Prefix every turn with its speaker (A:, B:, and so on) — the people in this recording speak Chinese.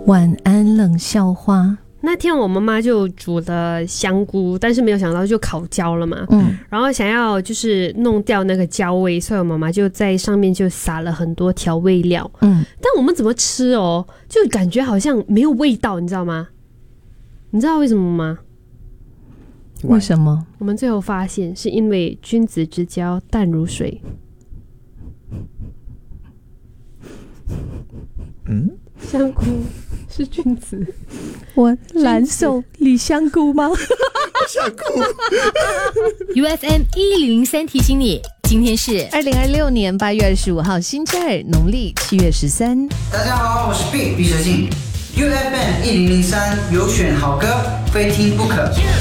A: 晚安冷笑话。
B: 那天我妈妈就煮了香菇，但是没有想到就烤焦了嘛。然后想要就是弄掉那个焦味，所以我妈妈就在上面就撒了很多调味料。但我们怎么吃哦，就感觉好像没有味道，你知道吗？你知道为什么吗？
A: 为什么？
B: 我们最后发现是因为君子之交淡如水。香菇是君子，
A: 我蓝手李香菇吗？
C: 香菇。
D: UFM 1003提醒你，今天是
A: 2026年8月25号星期二，农历7月13。
C: 大家好，我是 毕蛇静。UFM 1003有选好歌，非听不可。